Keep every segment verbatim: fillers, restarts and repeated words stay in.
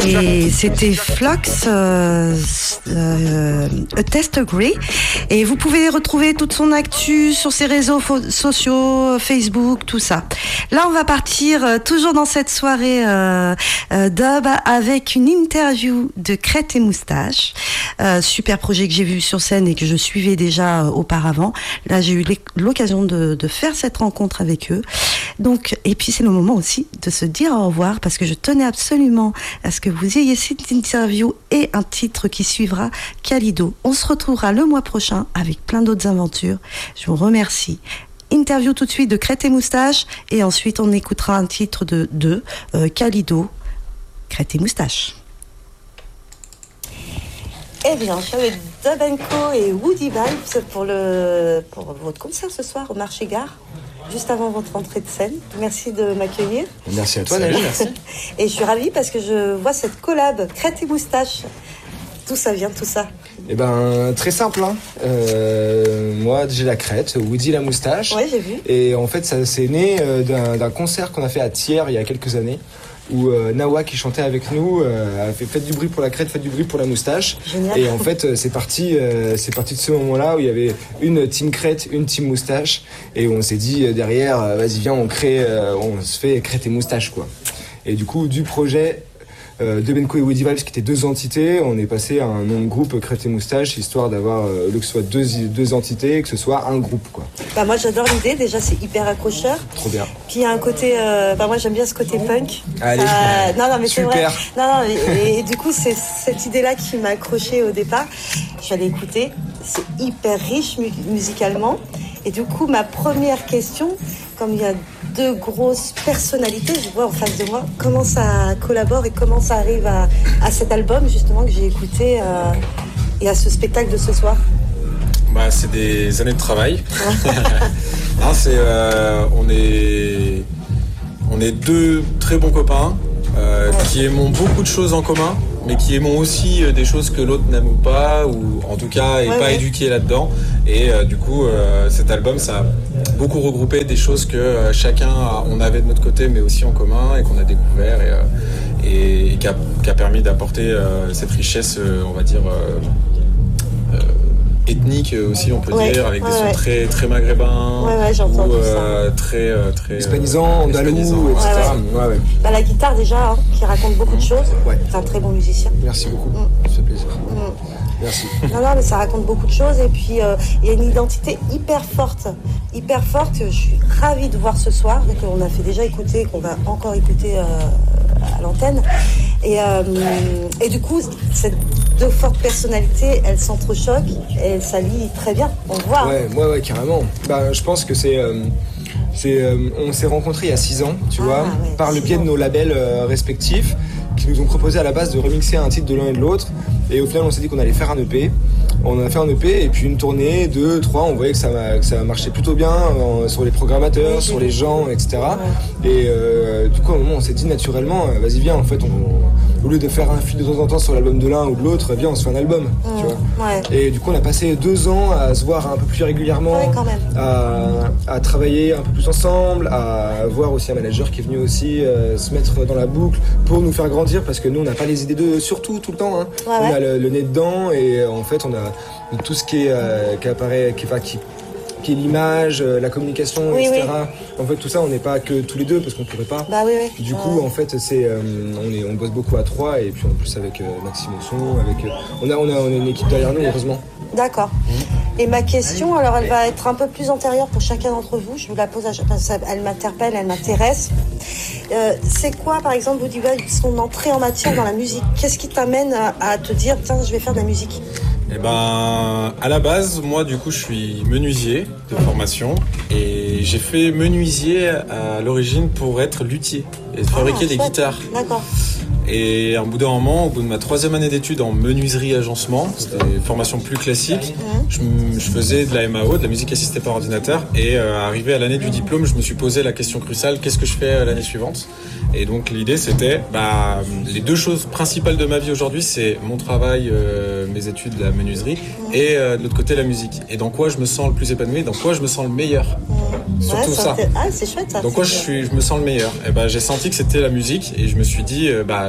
Et c'était Flux, euh, euh, A Test Agree. Et vous pouvez retrouver toute son actu sur ses réseaux fo- sociaux, Facebook, tout ça. Là, on va partir euh, toujours dans cette soirée euh, euh, dub avec une interview de Crête et Moustache. Euh, super projet que j'ai vu sur scène et que je suivais déjà euh, auparavant. Là, j'ai eu l'occasion de, de faire cette rencontre avec eux. Donc, et puis c'est le moment aussi de se dire au revoir parce que je tenais absolument à ce que vous ayez cette interview et un titre qui suivra, Calido. On se retrouvera le mois prochain avec plein d'autres aventures. Je vous remercie. Interview tout de suite de Crête et Moustache et ensuite on écoutera un titre de, de euh, Calido, Crête et Moustache. Eh bien, je suis avec Dub and Co et Woody Vibes pour, le, pour votre concert ce soir au Marché Gare, juste avant votre entrée de scène. Merci de m'accueillir. Merci à toi, David. Merci. Et je suis ravie parce que je vois cette collab Crête et Moustache. D'où ça vient, tout ça? Eh ben, très simple. Hein. Euh, moi, j'ai la crête, Woody la moustache. Ouais, j'ai vu. Et en fait, ça c'est né euh, d'un, d'un concert qu'on a fait à Thiers il y a quelques années. Où euh, Nawa qui chantait avec nous euh, a fait faites du bruit pour la crête, faites du bruit pour la moustache. Génial. Et en fait euh, c'est parti, euh, c'est parti de ce moment-là où il y avait une team crête, une team moustache, et on s'est dit euh, derrière, euh, vas-y viens on crée, euh, on se fait crête et moustache quoi. Et du coup du projet euh, Dub and Co et Woody Vibes qui étaient deux entités, on est passé à un nom de groupe Crête et Moustache histoire d'avoir euh, que ce soit deux deux entités et que ce soit un groupe quoi. Bah moi j'adore l'idée, déjà c'est hyper accrocheur. Trop bien. Puis il y a un côté, euh, bah moi j'aime bien ce côté punk. Allez. Euh, non non mais Super. c'est vrai. Non non et, et, et du coup c'est cette idée-là qui m'a accroché au départ. Je suis allée écouter, c'est hyper riche mu- musicalement. Et du coup ma première question, comme il y a deux grosses personnalités, je vois en face de moi, comment ça collabore et comment ça arrive à, à cet album justement que j'ai écouté euh, et à ce spectacle de ce soir. Bah, c'est des années de travail. non, c'est, euh, on est, on est deux très bons copains euh, ouais. qui aimons beaucoup de choses en commun, mais qui aimons aussi des choses que l'autre n'aime ou pas, ou en tout cas est ouais, pas ouais. éduqué là-dedans. Et euh, du coup, euh, cet album, ça a beaucoup regroupé des choses que euh, chacun a, on avait de notre côté, mais aussi en commun, et qu'on a découvert, et, euh, et, et qui, a, qui a permis d'apporter euh, cette richesse, euh, on va dire. Euh, euh, ethnique aussi on peut ouais, dire avec ouais, des sons ouais. très très maghrébins ouais, ouais, j'entends ou euh, très très hispanisant, andalou, et cetera. Ouais, ouais. Ouais, ouais. Bah, la guitare déjà hein, qui raconte beaucoup de choses. Ouais. C'est un très bon musicien. Merci beaucoup. Mm. Ça fait plaisir. Mm. Merci. Non non mais ça raconte beaucoup de choses et puis il euh, y a une identité hyper forte, hyper forte. Je suis ravie de voir ce soir et qu'on a fait déjà écouter, qu'on va encore écouter euh, à l'antenne. Et, euh, et du coup, cette deux fortes personnalités, elles s'entrechoquent et elles s'allient très bien. On voit. Ouais, ouais, ouais, carrément. Bah, je pense que c'est, euh, c'est, euh, on s'est rencontrés il y a six ans, tu ah, vois, ouais, par le biais ans. de nos labels euh, respectifs, qui nous ont proposé à la base de remixer un titre de l'un et de l'autre. Et au final, on s'est dit qu'on allait faire un E P. On a fait un E P et puis une tournée, deux, trois, on voyait que ça, que ça marchait plutôt bien euh, sur les programmateurs, oui, sur les gens, et cetera. Ouais. Et euh, du coup, à un moment, on s'est dit naturellement, euh, vas-y, viens, en fait, on, au lieu de faire un fil de temps en temps sur l'album de l'un ou de l'autre, viens, on se fait un album, mmh, tu vois. Ouais. Et du coup, on a passé deux ans à se voir un peu plus régulièrement, ouais, quand même. À, à travailler un peu plus ensemble, à voir aussi un manager qui est venu aussi euh, se mettre dans la boucle pour nous faire grandir, parce que nous, on n'a pas les idées de surtout tout le temps. Hein. Ouais, on ouais. a le, le nez dedans et en fait, on a tout ce qui est euh, qui apparaît, qui, enfin, qui, qui est l'image, euh, la communication, oui, et cetera. Oui. En fait, tout ça, on n'est pas que tous les deux parce qu'on pourrait pas. Bah oui, oui. Du coup, ouais. en fait, c'est, euh, on est, on bosse beaucoup à trois et puis en plus avec euh, Maxime Son, avec, euh, on a, on a, on a une équipe derrière nous, heureusement. D'accord. Mmh. Et ma question, alors, elle va être un peu plus antérieure pour chacun d'entre vous. Je vous la pose, à, enfin, elle m'interpelle, elle m'intéresse. Euh, c'est quoi, par exemple, Woody Vibes, son entrée en matière dans la musique? Qu'est-ce qui t'amène à, à te dire, tiens, je vais faire de la musique? Eh ben, à la base, moi, du coup, je suis menuisier de formation et j'ai fait menuisier à l'origine pour être luthier et fabriquer ah, des guitares. D'accord. Et à bout d'un moment, au bout de ma troisième année d'études en menuiserie agencement, c'était une formation plus classique, mmh. je, je faisais de la M A O, de la musique assistée par ordinateur, et euh, arrivé à l'année du diplôme, je me suis posé la question cruciale, qu'est-ce que je fais l'année suivante? Et donc l'idée c'était, bah, les deux choses principales de ma vie aujourd'hui, c'est mon travail, euh, mes études, la menuiserie, mmh. et euh, de l'autre côté la musique. Et dans quoi je me sens le plus épanoui, dans quoi je me sens le meilleur. Mmh. Surtout ouais, ça. ça. Ah, c'est chouette ça. Dans quoi je, suis, je me sens le meilleur. Et bah, j'ai senti que c'était la musique, et je me suis dit, euh, bah,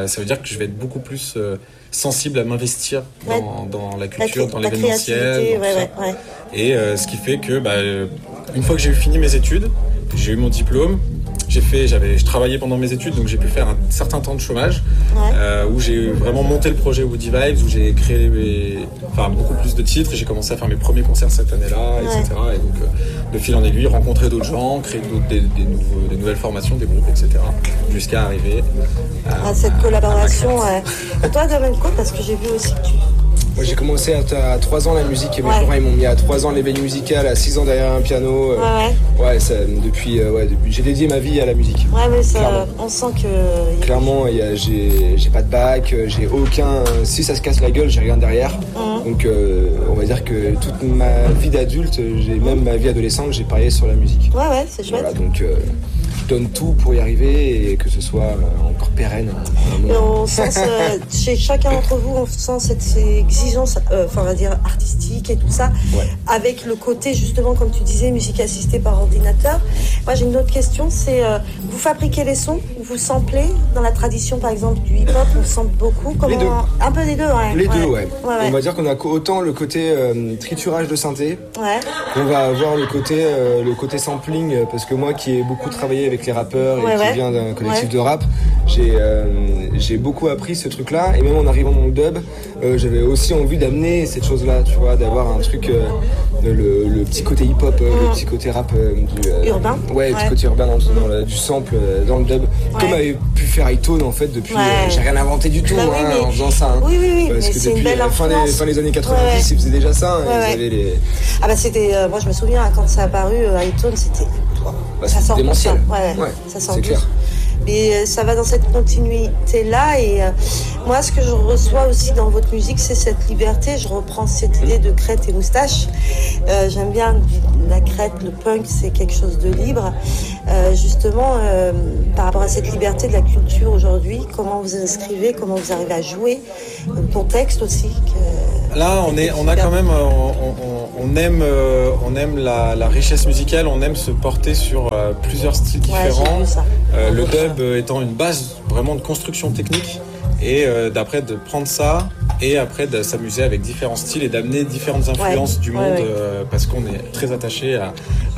bah, ça veut dire que je vais être beaucoup plus euh, sensible à m'investir dans, ouais. dans la culture, la, dans la l'événementiel. Ouais, dans ouais, ouais. Et euh, ce qui fait que, bah, une fois que j'ai eu fini mes études, j'ai eu mon diplôme, j'ai fait, j'avais, je travaillais pendant mes études, donc j'ai pu faire un certain temps de chômage, ouais. euh, où j'ai vraiment monté le projet Woody Vibes, où j'ai créé mes, enfin, beaucoup plus de titres, et j'ai commencé à faire mes premiers concerts cette année-là, ouais. et cetera. Et donc, euh, de fil en aiguille, rencontrer d'autres gens, créer d'autres, des, des, nouveaux, des nouvelles formations, des groupes, et cetera. Jusqu'à arriver à, à cette à, collaboration. À ouais. Et toi, Domenico, parce que j'ai vu aussi que tu... Moi j'ai commencé à trois ans la musique et mes ouais. parents ils m'ont mis à trois ans l'éveil musical, à six ans derrière un piano. Euh, ouais, ouais. ouais ça, depuis, euh, ouais, depuis, j'ai dédié ma vie à la musique. Ouais, mais ça, on sent que. Clairement, y a, j'ai, j'ai pas de bac, j'ai aucun. Si ça se casse la gueule, j'ai rien derrière. Mmh. Donc euh, on va dire que toute ma vie d'adulte, j'ai, même ma vie adolescente, j'ai parié sur la musique. Ouais, ouais, c'est chouette. Voilà, donc euh, je donne tout pour y arriver et que ce soit euh, encore pérenne. Et on sent, euh, chez chacun d'entre vous, on sent cette, cette exigence, euh, enfin on va dire artistique et tout ça, ouais. avec le côté justement, comme tu disais, musique assistée par ordinateur. Moi j'ai une autre question, c'est euh, vous fabriquez les sons, vous samplez dans la tradition par exemple du hip-hop, on sample beaucoup. Comment... Les deux. Un peu des deux, ouais. Les ouais. deux, ouais. ouais, ouais. On va dire qu'on a autant le côté euh, triturage de synthé, ouais. qu'on va avoir le côté, euh, le côté sampling, parce que moi qui ai beaucoup travaillé avec les rappeurs et ouais, qui ouais. vient d'un collectif ouais. de rap, j'ai, euh, j'ai beaucoup appris ce truc-là, et même en arrivant dans le dub, euh, j'avais aussi envie d'amener cette chose-là, tu vois, d'avoir un truc, euh, le, le petit côté hip-hop, euh, mmh. le petit côté rap euh, du euh, urbain, ouais, ouais, le petit côté urbain dans, dans le, du sample euh, dans le dub, ouais. comme avait pu faire Hitone en fait depuis. Ouais. Euh, j'ai rien inventé du tout bah, oui, hein, mais... en faisant ça. Hein, oui, oui, oui. Parce mais que c'est depuis une belle la fin des, fin des années quatre-vingt-dix, ouais. ils faisaient déjà ça. Hein, ouais, ils ouais. avaient les... Ah bah c'était, euh, moi je me souviens hein, quand ça a apparu euh, Hitone, c'était. Bah, ça sort démentiel. Ouais, ouais, ça sort c'est clair. Mais ça va dans cette continuité-là et euh, moi ce que je reçois aussi dans votre musique c'est cette liberté, je reprends cette idée de crête et moustache, euh, j'aime bien la crête, le punk c'est quelque chose de libre, euh, justement euh, par rapport à cette liberté de la culture aujourd'hui, comment vous inscrivez, comment vous arrivez à jouer, le contexte aussi que, là on, est, on a quand même, on, on, on aime, euh, on aime la, la richesse musicale, on aime se porter sur euh, plusieurs styles différents, ouais, euh, le dub étant une base vraiment de construction technique et euh, d'après de prendre ça et après de s'amuser avec différents styles et d'amener différentes influences ouais, du monde ouais, ouais. Euh, parce qu'on est très attaché à, à,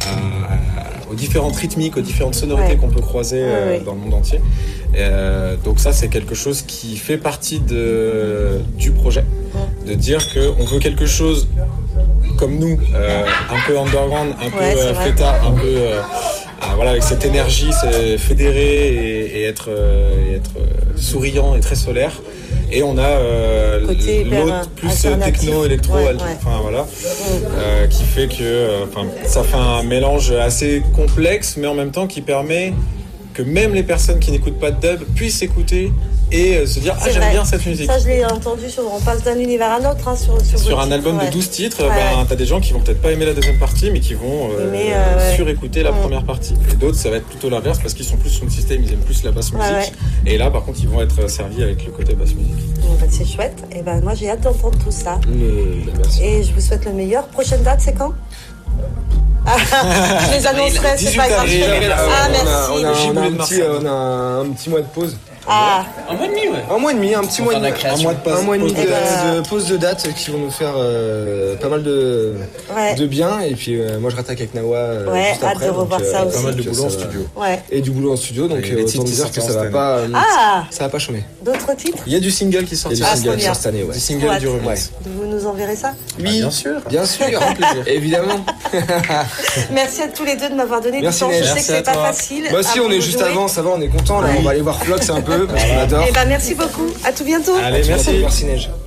à, aux différentes rythmiques, aux différentes sonorités ouais. qu'on peut croiser ouais, euh, ouais. dans le monde entier. Et, euh, donc ça c'est quelque chose qui fait partie de, du projet, ouais. de dire qu'on veut quelque chose comme nous, euh, un peu underground, un ouais, peu euh, fêtard, un peu euh, ah, voilà, avec cette énergie, c'est fédéré et, et être, euh, et être euh, souriant et très solaire. Et on a euh, l'autre plus techno, électro, ouais, alto, ouais. enfin voilà, ouais. euh, qui fait que euh, ça fait un mélange assez complexe, mais en même temps qui permet que même les personnes qui n'écoutent pas de dub puissent écouter et euh, se dire ah j'aime vrai. bien cette musique. Ça je l'ai entendu sur, on passe d'un univers à un autre hein, sur, sur, sur un titre, album ouais. de douze titres, ouais, ben, ouais. t'as des gens qui vont peut-être pas aimer la deuxième partie mais qui vont euh, mais, euh, surécouter la ouais. première partie. Et d'autres ça va être plutôt l'inverse parce qu'ils sont plus sur le système, ils aiment plus la basse musique. Ouais, ouais. Et là par contre ils vont être servis avec le côté basse musique. Bon, ben, c'est chouette, et ben moi j'ai hâte d'entendre tout ça. Mmh, merci. Et je vous souhaite le meilleur. Prochaine date c'est quand? Ah, je les annoncerai, c'est pas grave. Ah, merci. On a, on, a, on, a un petit, on a un petit mois de pause. Ah. Un mois et demi, ouais. Un mois et demi, un petit mois et demi. Un mois de pause. Un mois et demi de, bah... de pause de date qui vont nous faire euh, pas mal de, ouais. de bien. Et puis euh, moi je rattaque avec Nawa. Euh, ouais, juste hâte après, de revoir donc, ça euh, aussi. Pas mal de boulot en ça, studio. Ouais. Et du boulot en studio, donc euh, autant dire que ça va pas. Euh, ah. Ça va pas chômer. D'autres titres? Il y a du single qui sort. Il y a du single qui sort cette année, ouais. Du single du remix. Vous nous enverrez ça? Oui, bien sûr. Bien sûr, grand plaisir. Évidemment. Merci à tous les deux de m'avoir donné Merci du temps. Neige. Je sais que c'est pas facile. Moi aussi, on est juste avant, ça va, on est content. Là, on va aller voir Flox un peu parce qu'on adore. Et ben merci beaucoup. À tout bientôt. Allez, merci. Merci Neige.